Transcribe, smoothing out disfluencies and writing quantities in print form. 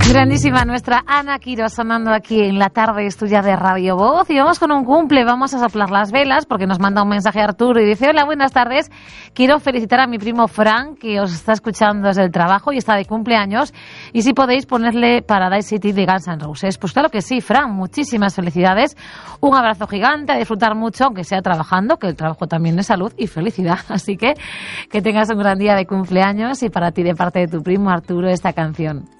Grandísima nuestra Ana Quiro sonando aquí en la tarde estudia de Radio Voz. Y vamos con un cumple, vamos a soplar las velas porque nos manda un mensaje Arturo y dice: hola, buenas tardes, quiero felicitar a mi primo Fran, que os está escuchando desde el trabajo y está de cumpleaños, y si podéis ponerle Paradise City de Guns N' Roses. Pues claro que sí, Fran, muchísimas felicidades, un abrazo gigante, a disfrutar mucho aunque sea trabajando, que el trabajo también es salud y felicidad, así que tengas un gran día de cumpleaños, y para ti de parte de tu primo Arturo esta canción.